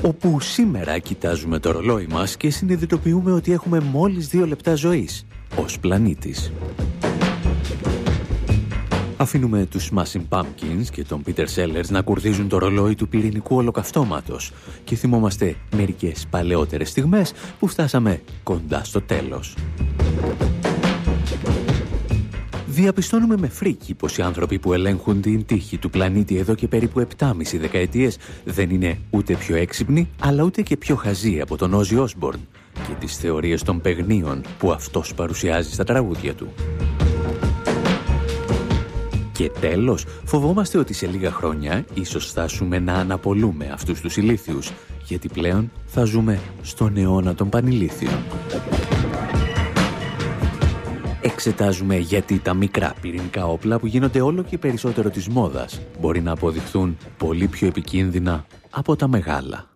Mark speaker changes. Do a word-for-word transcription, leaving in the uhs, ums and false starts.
Speaker 1: όπου σήμερα κοιτάζουμε το ρολόι μας και συνειδητοποιούμε ότι έχουμε μόλις δύο λεπτά ζωής ως πλανήτης. Αφήνουμε τους Smashing Pumpkins και τον Peter Sellers να κουρδίζουν το ρολόι του πυρηνικού ολοκαυτώματος και θυμόμαστε μερικές παλαιότερες στιγμές που φτάσαμε κοντά στο τέλος. Διαπιστώνουμε με φρίκι πως οι άνθρωποι που ελέγχουν την τύχη του πλανήτη εδώ και περίπου επτάμιση δεκαετίες δεν είναι ούτε πιο έξυπνοι, αλλά ούτε και πιο χαζοί από τον Όζι Όσμπορν και τις θεωρίες των παιγνίων που αυτός παρουσιάζει στα τραγούδια του. Και τέλος, φοβόμαστε ότι σε λίγα χρόνια ίσως φτάσουμε να αναπολούμε αυτούς τους ηλίθιους, γιατί πλέον θα ζούμε στον αιώνα των πανηλίθιων. Εξετάζουμε γιατί τα μικρά πυρηνικά όπλα που γίνονται όλο και περισσότερο της μόδας μπορεί να αποδειχθούν πολύ πιο επικίνδυνα από τα μεγάλα.